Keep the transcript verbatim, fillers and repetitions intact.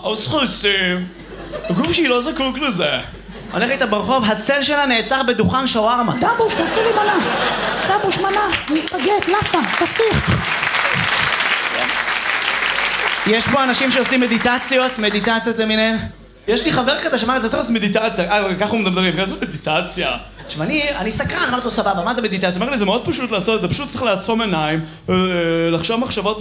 הסחוסים. הגוף שלי לא זקוק לזה. הולך איתה ברחוב, הצל שלה נעצר בדוכן שווארמה. דבוש, תעשי לי מנה. דבוש, מנה. בגט, לאפה, פסיך. יש פה אנשים שעושים מדיטציות, מדיטציות למיניהם. יש לי חבר כזה שאמר, אתה צריך לעשות מדיטציה. אה, ככה הוא מדברים, ככה לעשות מדיטציה. תשמע, אני סקרן, אמרתי לו סבבה, מה זה מדיטציה? הוא אומר לי, זה מאוד פשוט לעשות את זה, פשוט צריך לעצום עיניים, לחשוב מחשבות